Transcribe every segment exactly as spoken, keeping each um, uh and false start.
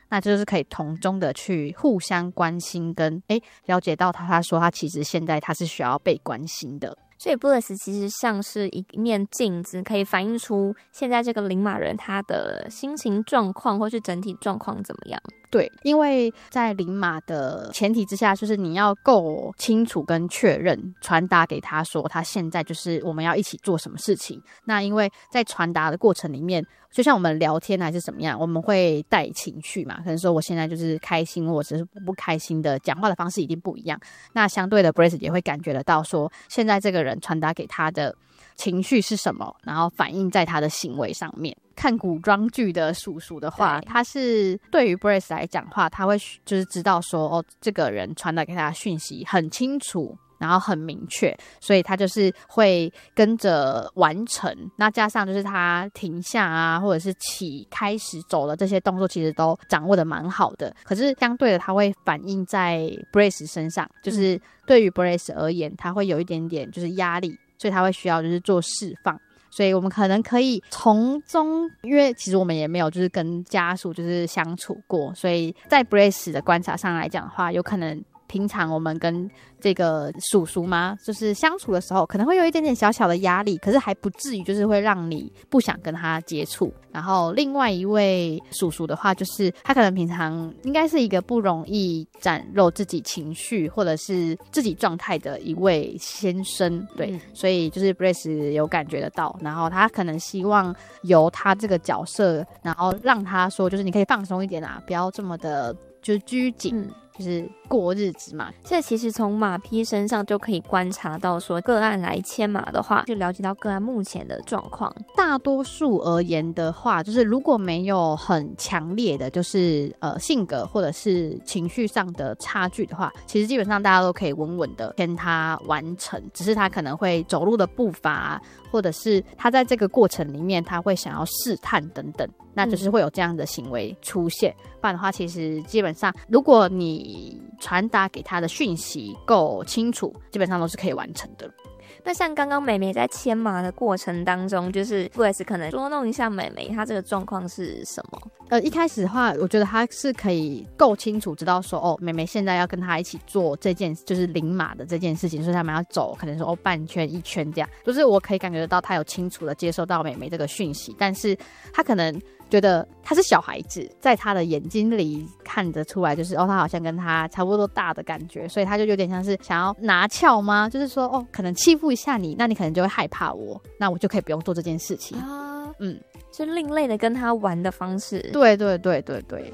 那就是可以从中的去互相关心跟诶了解到他他说他其实现在他是需要被关心的。 所以 Bliss 其实像是一面镜子，可以反映出现在这个领马人他的心情状况或是整体状况怎么样。 对，因为在领马的前提之下，就是你要够清楚跟确认传达给他说他现在就是我们要一起做什么事情。那因为在传达的过程里面，就像我们聊天还是怎么样，我们会带情绪嘛，可能说我现在就是开心或者是不开心的，讲话的方式一定不一样。那相对的 Bliss 也会感觉得到说现在这个人传达给他的情绪是什么，然后反映在他的行为上面。看古装剧的叔叔的话，他是对于 Bliss 来讲话，他会就是知道说哦，这个人传达给他的讯息很清楚，然后很明确，所以他就是会跟着完成。那加上就是他停下啊，或者是起开始走的这些动作，其实都掌握的蛮好的。可是相对的，他会反映在 Bliss 身上，就是对于 Bliss 而言，他会有一点点就是压力，所以他会需要就是做释放。所以我们可能可以从中，因为其实我们也没有就是跟家属就是相处过，所以在 Bliss 的观察上来讲的话，有可能平常我们跟这个叔叔嘛，就是相处的时候可能会有一点点小小的压力，可是还不至于就是会让你不想跟他接触。然后另外一位叔叔的话，就是他可能平常应该是一个不容易展露自己情绪或者是自己状态的一位先生，对、嗯、所以就是 Bliss 有感觉得到，然后他可能希望由他这个角色，然后让他说就是你可以放松一点啊，不要这么的就是拘谨、嗯，就是过日子嘛。 所以其实从马匹身上就可以观察到说，个案来牵马的话，就了解到个案目前的状况。 大多数而言的话，就是如果没有很强烈的就是呃性格或者是情绪上的差距的话，其实基本上大家都可以稳稳的牵他完成，只是他可能会走路的步伐，或者是他在这个过程里面他会想要试探等等，那就是会有这样的行为出现、嗯、不然的话其实基本上如果你传达给他的讯息够清楚，基本上都是可以完成的。 那像刚刚美美在牵马的过程当中，就是 Bliss 可能捉弄一下美美，她这个状况是什么？ 呃，一开始的话，我觉得她是可以够清楚知道说，哦，美美现在要跟她一起做这件，就是领马的这件事情，所以他们要走，可能说哦半圈一圈这样，就是我可以感觉得到她有清楚的接收到美美这个讯息，但是她可能觉得他是小孩子，在他的眼睛里看得出来，就是哦，他好像跟他差不多大的感觉，所以他就有点像是想要拿翘吗？就是说哦，可能欺负一下你，那你可能就会害怕我，那我就可以不用做这件事情啊。嗯， 就另类的跟他玩的方式。 对对对对对，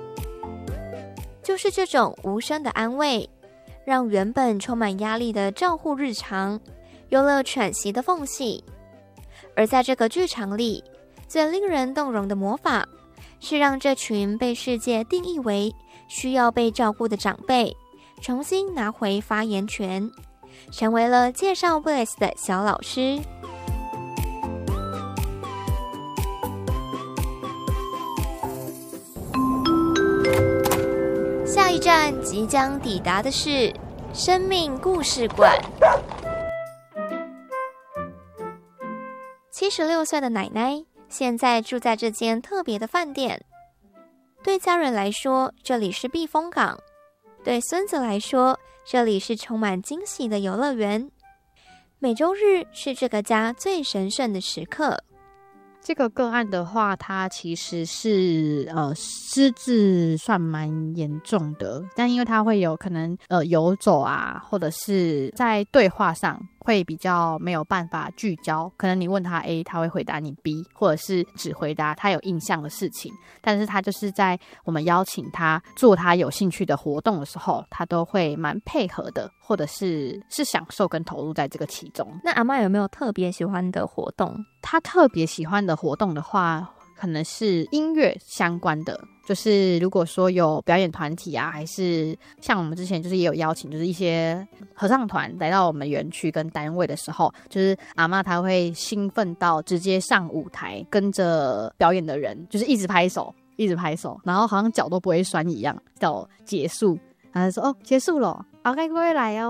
就是这种无声的安慰，让原本充满压力的照护日常有了喘息的缝隙。而在这个剧场里，最令人动容的魔法是让这群被世界定义为需要被照顾的长辈重新拿回发言权，成为了介绍 Bliss 的小老师。下一站即将抵达的是生命故事馆。七十六岁的奶奶现在住在这间特别的饭店，对家人来说，这里是避风港；对孙子来说，这里是充满惊喜的游乐园。每周日是这个家最神圣的时刻。 这个个案的话，它其实是呃失智算蛮严重的，但因为它会有可能呃游走啊，或者是在对话上会比较没有办法聚焦，可能你问他 A 他会回答你 B， 或者是只回答他有印象的事情，但是他就是在我们邀请他做他有兴趣的活动的时候，他都会蛮配合的，或者是是享受跟投入在这个其中。 那阿嬷有没有特别喜欢的活动？ 他特别喜欢的活动的话，可能是音乐相关的，就是如果说有表演团体啊，还是像我们之前就是也有邀请就是一些合唱团来到我们园区跟单位的时候，就是阿嬷她会兴奋到直接上舞台跟着表演的人就是一直拍手一直拍手，然后好像脚都不会酸一样到结束，然后就说哦结束了，OK 各位来哦，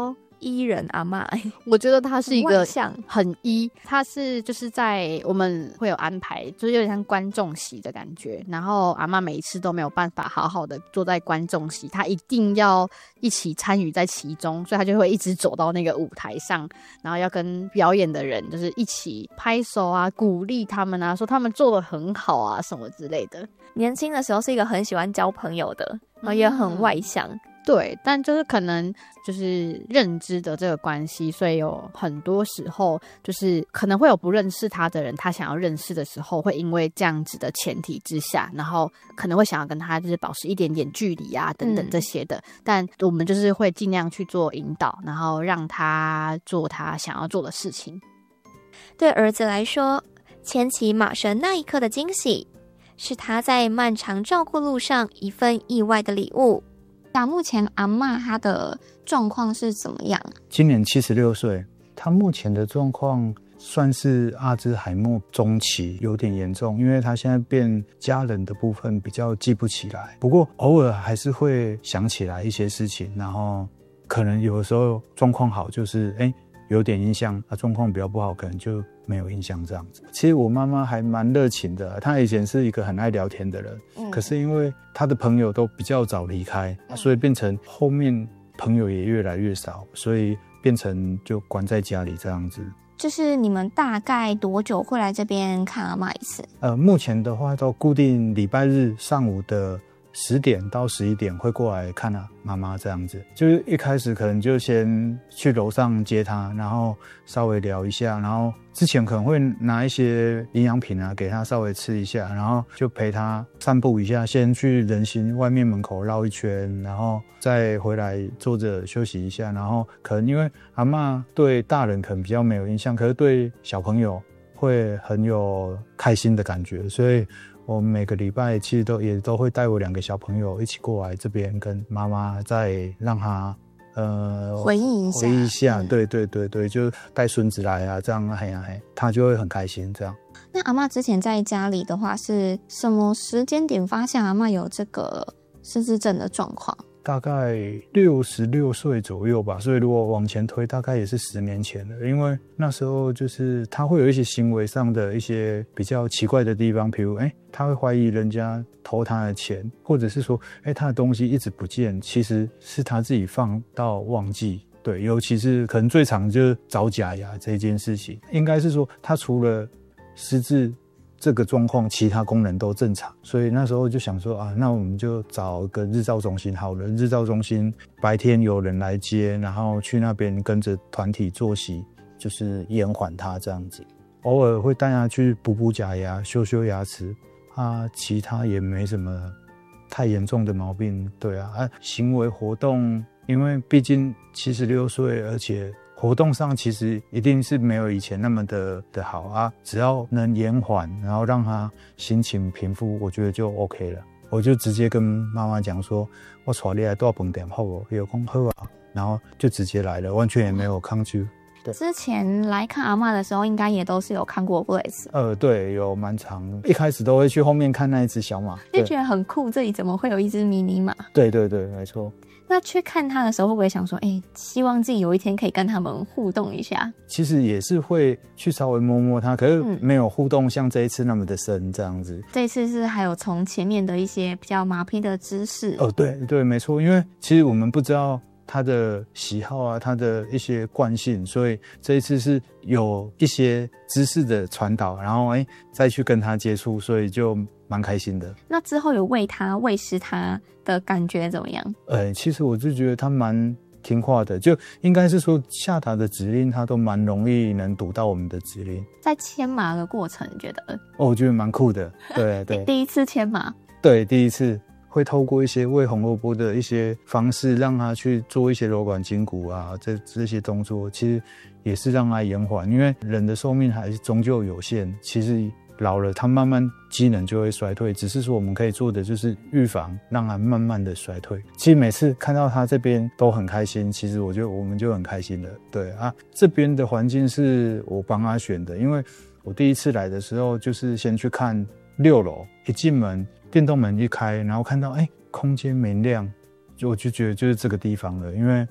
E 人阿嬷， 我觉得他是一个像很 E， 他是就是在我们会有安排，就是有点像观众席的感觉。然后阿嬷每一次都没有办法好好的坐在观众席，他一定要一起参与在其中，所以他就会一直走到那个舞台上，然后要跟表演的人就是一起拍手啊，鼓励他们啊，说他们做得很好啊什么之类的。 年轻的时候是一个很喜欢交朋友的，然后也很外向。嗯， 对，但就是可能就是认知的这个关系，所以有很多时候就是可能会有不认识他的人，他想要认识的时候，会因为这样子的前提之下，然后可能会想要跟他就是保持一点点距离啊等等这些的、嗯、但我们就是会尽量去做引导，然后让他做他想要做的事情。 对儿子来说，牵起马绳那一刻的惊喜，是他在漫长照顾路上一份意外的礼物。那目前阿嬷她的状况是怎么样？ 今年七十六岁，她目前的状况算是阿兹海默中期，有点严重，因为她现在变家人的部分比较记不起来，不过偶尔还是会想起来一些事情，然后可能有的时候状况好就是哎有点印象，啊状况比较不好可能就没有印象这样子。其实我妈妈还蛮热情的，她以前是一个很爱聊天的人、嗯、可是因为她的朋友都比较早离开、嗯、所以变成后面朋友也越来越少，所以变成就关在家里这样子。 就是你们大概多久会来这边看阿嬷一次？ 呃，目前的话都固定礼拜日上午的十点到十一点会过来看啊妈妈这样子。就是一开始可能就先去楼上接她，然后稍微聊一下，然后之前可能会拿一些营养品啊给她稍微吃一下，然后就陪她散步一下，先去人行外面门口绕一圈，然后再回来坐着休息一下。然后可能因为阿嬷对大人可能比较没有印象，可是对小朋友会很有开心的感觉，所以我每个礼拜其实都也都会带我两个小朋友一起过来这边跟妈妈再让她呃回忆一下， 回忆一下、嗯、对对对对，就带孙子来啊，这样嘿呀嘿，她就会很开心这样。 那阿嬷之前在家里的话，是什么时间点发现阿嬷有这个失智症的状况？ 大概六十六岁左右吧，所以如果往前推，大概也是十年前了。因为那时候就是他会有一些行为上的一些比较奇怪的地方，比如哎，他会怀疑人家偷他的钱，或者是说哎，他的东西一直不见，其实是他自己放到忘记。对，尤其是可能最常就是找假牙这件事情，应该是说他除了失智这个状况其他功能都正常，所以那时候就想说啊，那我们就找个日照中心好了。日照中心白天有人来接，然后去那边跟着团体作息，就是延缓他这样子。偶尔会带他去补补假牙、修修牙齿啊，其他也没什么太严重的毛病。对啊，啊行为活动，因为毕竟七十六岁，而且活动上其实一定是没有以前那么的的好啊，只要能延缓，然后让他心情平复，我觉得就 OK 了。我就直接跟妈妈讲说，我带你来大饭店好不？有空好啊，然后就直接来了，完全也没有抗拒。对， 之前来看阿嬷的时候，应该也都是有看过 Blaze。 呃，对，有蛮长，一开始都会去后面看那一只小马， 就觉得很酷，这里怎么会有一只迷你马？ 对对对，没错。 那去看他的时候，会不会想说，哎、欸，希望自己有一天可以跟他们互动一下？ 其实也是会去稍微摸摸他，可是没有互动像这一次那么的深这样子。 嗯、这一次是还有从前面的一些比较马屁的知识。 哦，对对，没错，因为其实我们不知道他的喜好啊，他的一些惯性，所以这一次是有一些知识的传导，然后哎再去跟他接触，所以就蛮开心的。 那之后有喂他喂食他的感觉怎么样？ 呃，其实我就觉得他蛮听话的，就应该是说下达的指令他都蛮容易能读到我们的指令。 在牵马的过程觉得哦，我觉得蛮酷的。对对第一次牵马， 对，第一次会透过一些喂红萝卜的一些方式，让他去做一些柔软筋骨啊，这这些动作，其实也是让他延缓，因为人的寿命还是终究有限，其实老了他慢慢机能就会衰退，只是说我们可以做的就是预防，让他慢慢的衰退。其实每次看到他这边都很开心，其实我觉得我们就很开心了。对啊，这边的环境是我帮他选的，因为我第一次来的时候就是先去看六楼，一进门电动门一开，然后看到哎空间明亮，就我就觉得就是这个地方了，因为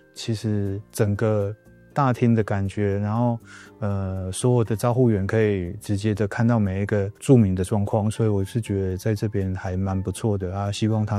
其实整个大厅的感觉，然后呃，所有的照护员可以直接的看到每一个住民的状况，所以我是觉得在这边还蛮不错的啊，希望他